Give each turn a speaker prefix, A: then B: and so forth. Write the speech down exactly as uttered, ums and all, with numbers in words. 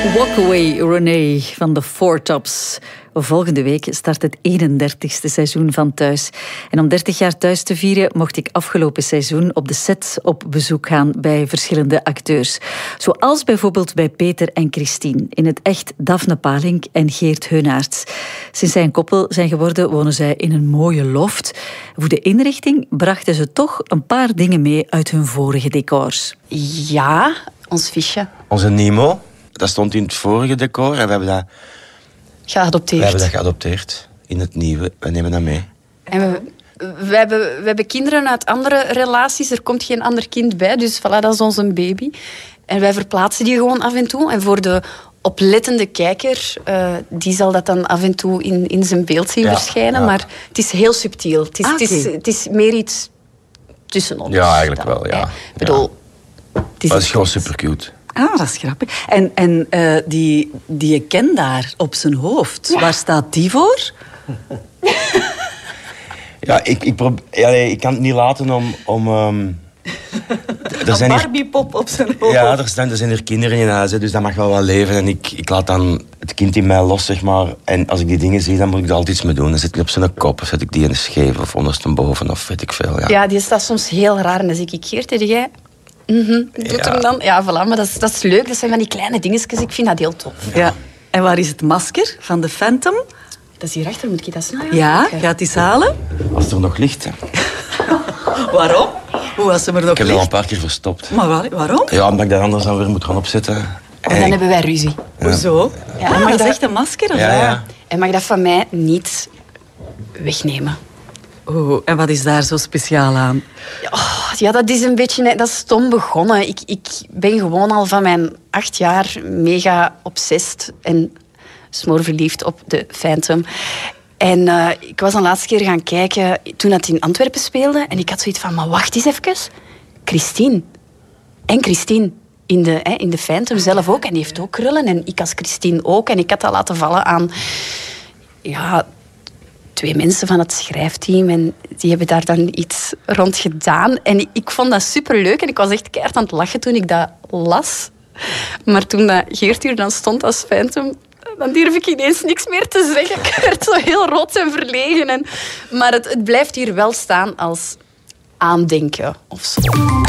A: Walk Away, René van de Four Tops. Volgende week start het eenendertigste seizoen van Thuis. En om dertig jaar Thuis te vieren mocht ik afgelopen seizoen op de set op bezoek gaan bij verschillende acteurs. Zoals bijvoorbeeld bij Peter en Christine. In het echt Daphne Palink en Geert Heunaerts. Sinds zij een koppel zijn geworden wonen zij in een mooie loft. Voor de inrichting brachten ze toch een paar dingen mee uit hun vorige decors.
B: Ja, ons visje.
C: Onze Nemo, dat stond in het vorige decor en we hebben dat...
B: Geadopteerd.
C: We hebben dat geadopteerd in het nieuwe. We nemen dat mee.
B: En we, we, hebben, we hebben kinderen uit andere relaties. Er komt geen ander kind bij, dus voilà, dat is onze baby. En wij verplaatsen die gewoon af en toe. En voor de oplettende kijker, uh, die zal dat dan af en toe in, in zijn beeld zien ja, verschijnen. Ja. Maar het is heel subtiel. Het is, ah, okay. het is, het is meer iets tussen ons.
C: Ja, eigenlijk wel, ja.
B: Ik bedoel...
C: Ja. Het is, dat is gewoon supercute.
A: Ah, dat is grappig. En, en uh, die, die je kent daar op zijn hoofd, ja. Waar staat die voor?
C: Ja, ik, ik, probeer, ja, nee, ik kan het niet laten om... om um,
A: er zijn een Barbiepop op zijn hoofd.
C: Ja, er zijn, er zijn er kinderen in huis, dus dat mag wel wel leven. En ik, ik laat dan het kind in mij los, zeg maar. En als ik die dingen zie, dan moet ik er altijd iets mee doen. Dan zet ik op zijn kop, of zet ik die in een scheef of ondersteboven, of weet ik veel. Ja,
B: ja die staat soms heel raar. En dan zeg ik, Geert, heb jij... Mm-hmm. Doet ja. hem dan? Ja, voilà. Maar dat is, dat is leuk. Dat zijn van die kleine dingetjes. Ik vind dat heel tof.
A: Ja. Ja. En waar is het masker van de Phantom?
B: Dat is hierachter. Moet ik dat snel?
A: Ja, gaat die halen?
C: Als het er nog ligt. Hè.
A: Waarom? Hoe als ze er nog
C: ik heb
A: ligt?
C: dat al een paar keer verstopt.
A: Maar waar, waarom?
C: Ja, omdat ik dat anders dan weer moet gaan opzetten.
B: En dan ik... hebben wij ruzie.
A: Ja. Hoezo? Ja,
B: ah,
A: mag dat
B: is
A: echt een masker? Of
C: ja, ja.
B: En mag dat van mij niet wegnemen.
A: Oh, en wat is daar zo speciaal aan?
B: Oh, ja, dat is een beetje dat is stom begonnen. Ik, ik ben gewoon al van mijn acht jaar mega obsessed en smoorverliefd op de Phantom. En uh, ik was een laatste keer gaan kijken toen het in Antwerpen speelde. En ik had zoiets van, maar wacht eens even. Christine. En Christine. In de, hè, in de Phantom zelf ook. En die heeft ook krullen. En ik als Christine ook. En ik had dat laten vallen aan... Ja... twee mensen van het schrijfteam en die hebben daar dan iets rond gedaan. En ik vond dat superleuk en ik was echt keihard aan het lachen toen ik dat las. Maar toen dat Geert hier dan stond als Phantom, dan durf ik ineens niks meer te zeggen. Ik werd zo heel rood en verlegen. En, maar het, het blijft hier wel staan als aandenken of zo.